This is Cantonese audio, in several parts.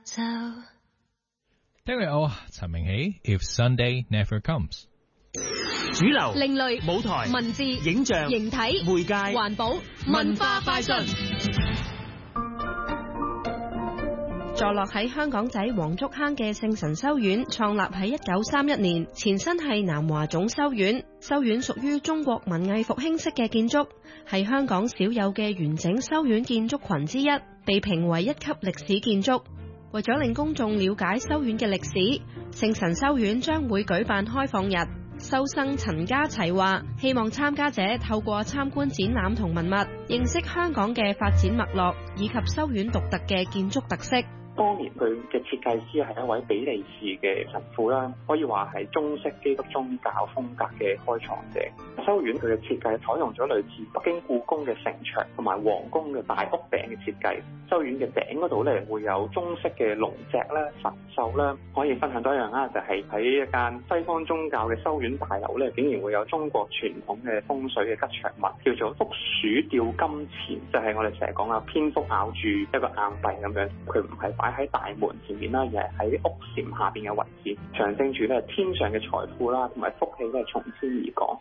晝。 聽日我陳明喜 If Sunday Never Comes。 主流、 另類舞台、 文字、 影像、 形體、 媒介、 環保、文化快訊。坐落喺香港仔黃竹坑嘅聖神修院創立喺1931年，前身係南華總修院。修院屬於中國文藝復興式嘅建築，係香港少有嘅完整修院建築群之一，被評為1級歷史建築。為咗令公眾了解修院嘅歷史，聖神修院將會舉辦開放日。修生陳家齊話，希望參加者透過參觀展覽同文物，認識香港嘅發展脈絡以及修院獨特嘅建築特色。 當年佢嘅設計師係一位比利時嘅神父啦，可以話係中式基督宗教風格嘅開創者。修院佢嘅設計採用咗類似北京故宮嘅城牆同埋皇宮嘅大屋頂嘅設計。修院嘅頂嗰度咧會有中式嘅龍脊啦、神獸啦。可以分享多一樣啦，就係喺一間西方宗教嘅修院大樓咧，竟然會有中國傳統嘅風水嘅吉祥物，叫做福鼠吊金錢，就係我哋成日講啊，蝙蝠咬住一個硬幣咁樣，佢唔係擺喺大門前面啦，而係喺屋檐下邊嘅位置，象徵住咧天上嘅財富啦，同埋福氣咧從天而降。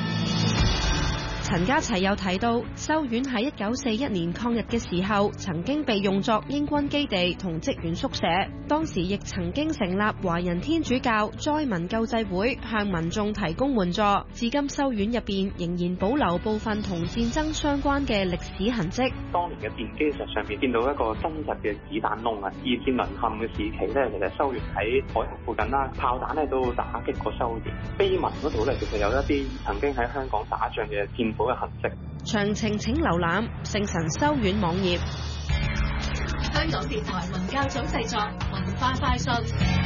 陳家齊又提到，修院喺1941年抗日嘅時候，曾經被用作英軍基地同職員宿舍。當時亦曾經成立華人天主教災民救濟會，向民眾提供援助。至今修院入邊仍然保留部分同戰爭相關嘅歷史痕跡。 當年嘅電機石上面見到一個真實嘅子彈窿啊！二戰淪陷嘅時期咧，其實修院喺海峽附近啦，炮彈咧都打擊過修院。碑文嗰度咧，其實有一啲曾經喺香港打仗嘅戰火嘅痕跡。 詳情請瀏覽聖神修院網頁。 香港電台文教組製作，文化快訊。